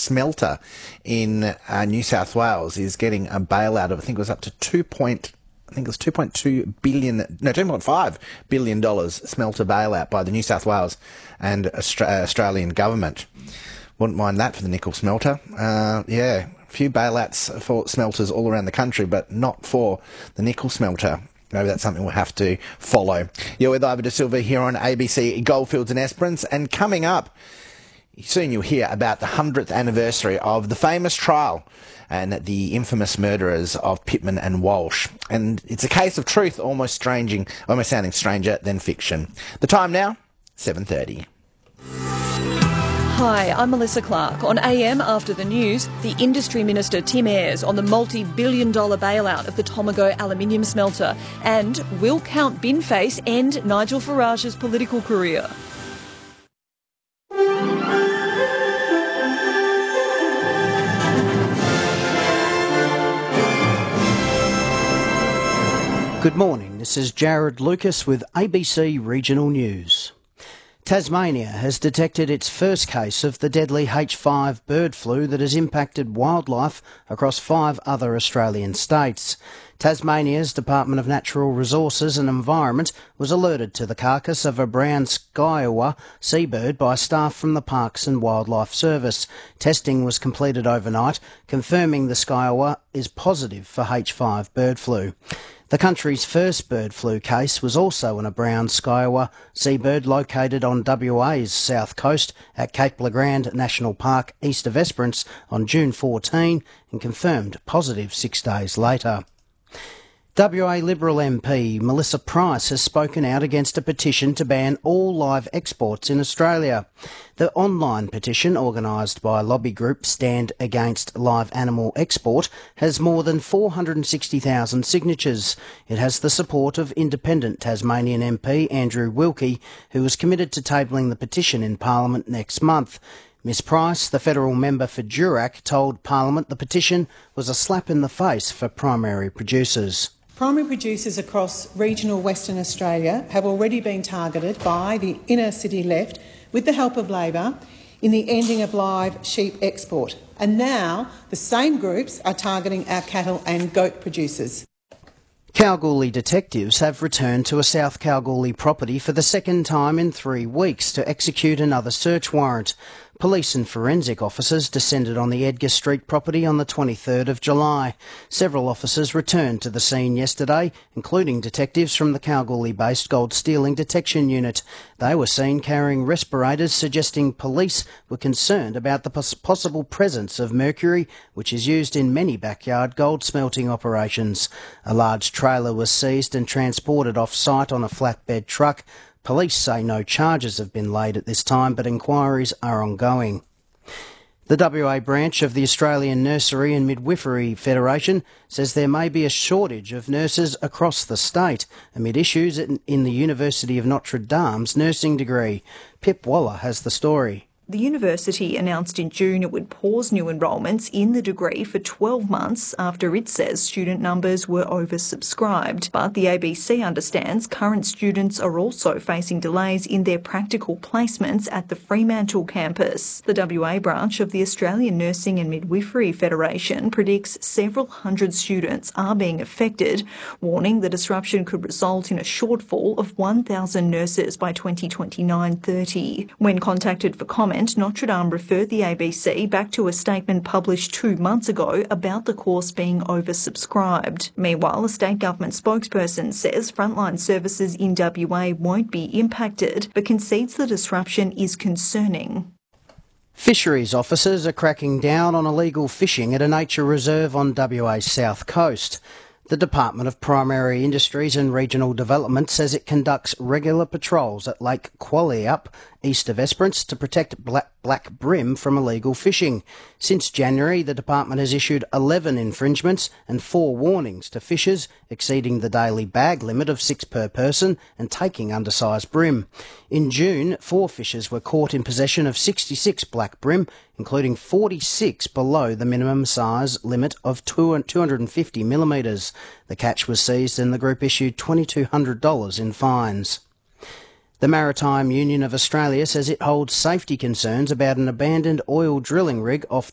smelter in New South Wales is getting a bailout of, I think it was up to $2.5 billion smelter bailout by the New South Wales and Australian government. Wouldn't mind that for the nickel smelter. A few bailouts for smelters all around the country, but not for the nickel smelter. Maybe that's something we'll have to follow. You're with Ivor De Silva here on ABC Goldfields and Esperance, and coming up, soon you'll hear about the 100th anniversary of the famous trial and the infamous murderers of Pittman and Walsh. And it's a case of truth almost sounding stranger than fiction. The time now, 7:30. Hi, I'm Melissa Clark. On AM After the News, the Industry Minister Tim Ayres on the multi-billion-dollar bailout of the Tomago aluminium smelter, and will Count Binface end Nigel Farage's political career? Good morning, this is Jared Lucas with ABC Regional News. Tasmania has detected its first case of the deadly H5 bird flu that has impacted wildlife across 5 other Australian states. Tasmania's Department of Natural Resources and Environment was alerted to the carcass of a brown skyewa seabird by staff from the Parks and Wildlife Service. Testing was completed overnight, confirming the skyewa is positive for H5 bird flu. The country's first bird flu case was also in a brown skyewa seabird located on WA's south coast at Cape Le Grand National Park east of Esperance on June 14 and confirmed positive 6 days later. WA Liberal MP Melissa Price has spoken out against a petition to ban all live exports in Australia. The online petition, organised by lobby group Stand Against Live Animal Export, has more than 460,000 signatures. It has the support of independent Tasmanian MP Andrew Wilkie, who is committed to tabling the petition in Parliament next month. Ms Price, the federal member for Durack, told Parliament the petition was a slap in the face for primary producers. Primary producers across regional Western Australia have already been targeted by the inner city left, with the help of Labor, in the ending of live sheep export. And now the same groups are targeting our cattle and goat producers. Kalgoorlie detectives have returned to a South Kalgoorlie property for the second time in 3 weeks to execute another search warrant. Police and forensic officers descended on the Edgar Street property on the 23rd of July. Several officers returned to the scene yesterday, including detectives from the Kalgoorlie-based Gold Stealing Detection Unit. They were seen carrying respirators, suggesting police were concerned about the possible presence of mercury, which is used in many backyard gold smelting operations. A large trailer was seized and transported off-site on a flatbed truck. Police say no charges have been laid at this time, but inquiries are ongoing. The WA branch of the Australian Nursery and Midwifery Federation says there may be a shortage of nurses across the state amid issues in the University of Notre Dame's nursing degree. Pip Waller has the story. The university announced in June it would pause new enrolments in the degree for 12 months after it says student numbers were oversubscribed. But the ABC understands current students are also facing delays in their practical placements at the Fremantle campus. The WA branch of the Australian Nursing and Midwifery Federation predicts several hundred students are being affected, warning the disruption could result in a shortfall of 1,000 nurses by 2029-30. When contacted for comment, Notre Dame referred the ABC back to a statement published 2 months ago about the course being oversubscribed. Meanwhile, a state government spokesperson says frontline services in WA won't be impacted, but concedes the disruption is concerning. Fisheries officers are cracking down on illegal fishing at a nature reserve on WA's south coast. The Department of Primary Industries and Regional Development says it conducts regular patrols at Lake Qualiup, east of Esperance, to protect black bream from illegal fishing. Since January, the department has issued 11 infringements and 4 warnings to fishers exceeding the daily bag limit of 6 per person and taking undersized bream. In June, 4 fishers were caught in possession of 66 black bream, including 46 below the minimum size limit of 250 millimetres. The catch was seized and the group issued $2,200 in fines. The Maritime Union of Australia says it holds safety concerns about an abandoned oil drilling rig off